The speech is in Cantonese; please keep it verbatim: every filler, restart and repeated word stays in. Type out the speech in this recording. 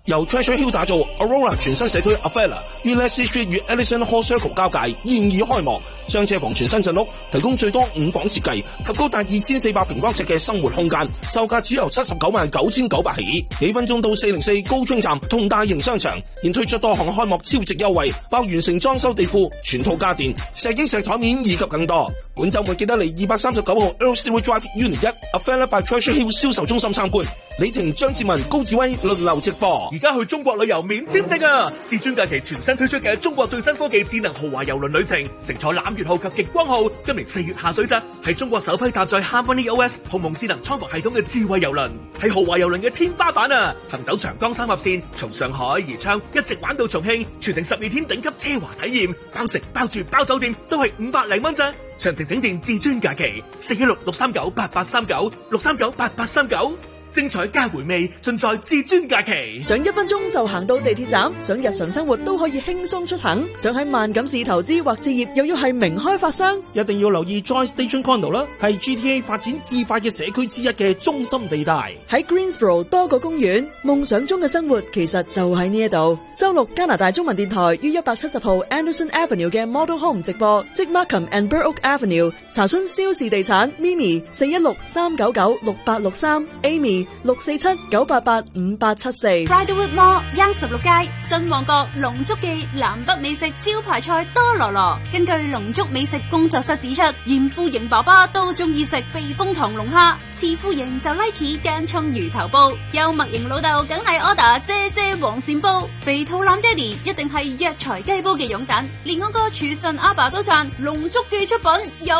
由 Treasure Hill 打造 Aurora 全新社區 Avella 於 Leslie Street 與 Ellison Hall Circle 交界現已開幕，雙車房全新鎮屋，提供最多五房設計及高達二千四百平方尺嘅生活空間，售價只由七十九萬九千九百起，幾分鐘到四零四高中站同大型商場，現推出多項開幕超值優惠，包完成裝修地庫、全套家電、石英石台面以及更多。本週末記得嚟二百三十九號 Earl Stewart Drive Unit 一 Avella by Treasure Hill 銷售中心參觀。李婷、張志文、高志威輪流直播。 而家去中國旅遊免簽證啊！至尊假期全新推出嘅中國最新科技智能豪華郵輪旅程，乘坐攬月號及極光號，今年四月下水咋，係中國首批搭載 Harmony O S 鴻蒙智能艙服系統嘅智慧郵輪，係豪華郵輪嘅天花板啊！行走長江三峽線，從上海宜昌一直玩到重慶，全程十二天頂級奢華體驗，包食包住包酒店都係五百零蚊咋。詳情請電至尊假期四一六六三九八八三九六三九八八三九。精彩加回味，盡在至尊假期。 想一分鐘就行到地鐵站，想日常生活都可以輕鬆出行，想喺萬錦市投資或置業，又要係名開發商， 一定要留意 Joy Station Condo 啦，係 G T A 發展至快嘅社區之一嘅中心地帶。 喺 Greensboro 多個公園，夢想中嘅生活其實就喺呢一度。周六加拿大中文電台於一百七十號 Anderson Avenue 嘅 Model Home 直播，即 Markham and Burrock Avenue。查詢蕭氏地產 Mimi 四一六三九九六八六三 Amy。六四七九八八五八七四。 Bridlewood Mall 央十六街新旺角龍竹記南北美食招牌菜多羅羅。根據龍竹美食工作室指出，嚴富盈爸爸都中意食避風塘龍蝦，慈富盈就 like 間葱魚頭煲，幽默型老豆梗係 order 姐姐黃鱔煲，肥肚腩爹哋一定係藥材雞煲嘅擁躉，連我個廚神阿爸都讚龍竹記出品有